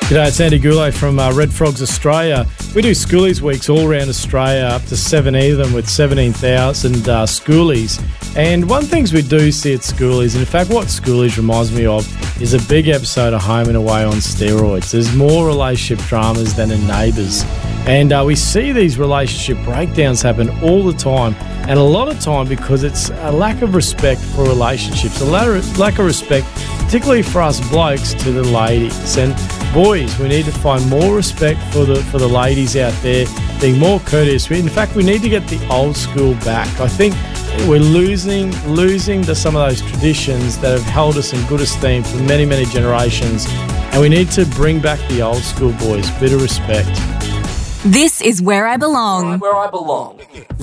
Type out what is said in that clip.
G'day, it's Andy Goulet from Red Frogs Australia. We do schoolies weeks all around Australia, up to 70 of them with 17,000 schoolies. And one things we do see at schoolies, and in fact what schoolies reminds me of, is a big episode of Home and Away on steroids. There's more relationship dramas than in Neighbours. And we see these relationship breakdowns happen all the time, and a lot of time because it's a lack of respect for relationships, a lack of respect, particularly for us blokes, to the ladies. And boys, we need to find more respect for the ladies out there, being more courteous. In fact, we need to get the old school back. I think we're losing some of those traditions that have held us in good esteem for many, many generations, and we need to bring back the old school, boys. Bit of respect. This is Where I Belong. Where I Belong.